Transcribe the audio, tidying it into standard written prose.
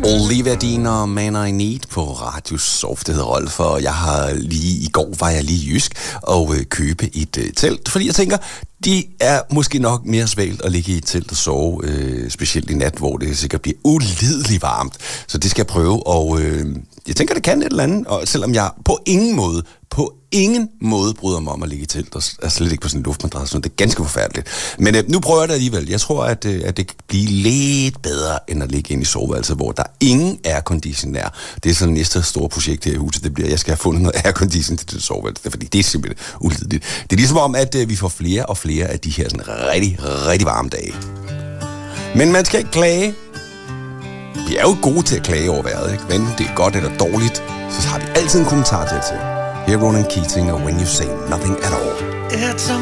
Olivia Dean og Man I Need på Radio Soft. Det hedder Rolf, og i går var jeg lige i Jysk og købe et telt, fordi jeg tænker, de er måske nok mere svagt at ligge i et telt og sove, specielt i nat, hvor det sikkert bliver ulideligt varmt. Så det skal jeg prøve, og jeg tænker, det kan et eller andet, og selvom jeg på ingen måde bryder mig om at ligge i telt, og er slet ikke på sådan en luftmadras, så det er ganske forfærdeligt. Men nu prøver jeg det alligevel. Jeg tror, at det kan blive lidt bedre, end at ligge inde i soveværelset, hvor der ingen aircondition er. Det er sådan næste store projekt her i huset, det bliver, jeg skal have fundet noget aircondition til det soveværelse, fordi det er simpelthen ulideligt. Det er ligesom om, at vi får flere og flere af de her sådan rigtig, rigtig varme dage. Men man skal ikke klage. Vi er jo gode til at klage over vejret, ikke? Men det er godt eller dårligt, så har vi altid en kommentar til. Here Ronan Keating og When You Say Nothing At All. It's a